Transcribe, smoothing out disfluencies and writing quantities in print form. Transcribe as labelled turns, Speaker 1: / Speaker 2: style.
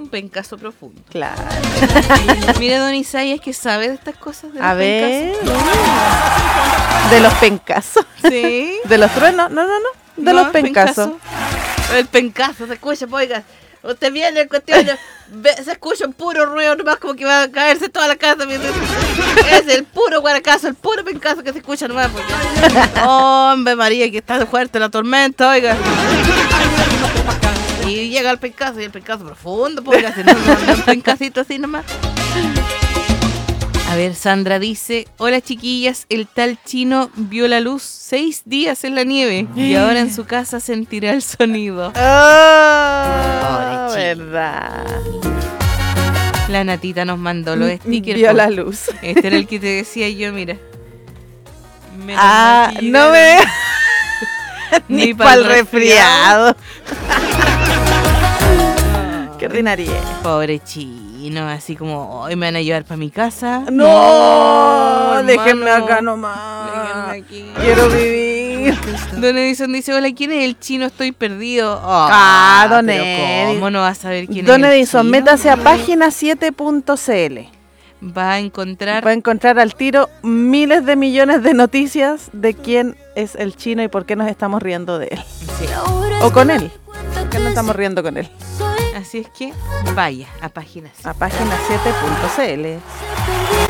Speaker 1: un pencazo profundo.
Speaker 2: Claro.
Speaker 1: Mira, don Isaías, que sabe de estas cosas. De
Speaker 2: A
Speaker 1: los
Speaker 2: ver.
Speaker 1: pencazos.
Speaker 2: De los pencazos.
Speaker 1: Sí.
Speaker 2: De los truenos. No. De los pencazos.
Speaker 1: El pencazo, se escucha, oiga. Usted viene en cuestión, se escucha un puro ruido, nomás como que va a caerse toda la casa. Es el puro guaracazo, el puro pencazo que se escucha nomás. Hombre, María, que está fuerte la tormenta, oiga. Y llega el pencazo, y el pencazo profundo, oiga, no un pencacito así nomás. A ver, Sandra dice: hola chiquillas, el tal chino vio la luz 6 días en la nieve y ahora en su casa sentirá el sonido.
Speaker 2: Oh, verdad.
Speaker 1: La Natita nos mandó los stickers.
Speaker 2: Vio la luz.
Speaker 1: Este era el que te decía yo, mira.
Speaker 2: No me... Ni para el resfriado. Qué ordinaria.
Speaker 1: Pobre chino, así como, hoy me van a llevar para mi casa.
Speaker 2: No, déjenme
Speaker 1: hermano.
Speaker 2: acá nomás.
Speaker 1: Déjenme aquí.
Speaker 2: Quiero vivir.
Speaker 1: Don Edison dice: hola, ¿quién es el chino? Estoy perdido.
Speaker 2: Don
Speaker 1: pero
Speaker 2: Edison.
Speaker 1: ¿cómo no vas a saber quién
Speaker 2: Don
Speaker 1: es el
Speaker 2: Edison,
Speaker 1: chino?
Speaker 2: métase a página7.cl.
Speaker 1: Va a encontrar.
Speaker 2: Va a encontrar al tiro miles de millones de noticias de quién es el chino y por qué nos estamos riendo de él.
Speaker 1: Sí.
Speaker 2: O con él. ¿Por qué nos estamos riendo con él?
Speaker 1: Así es que vaya a páginas.
Speaker 2: A página7.cl.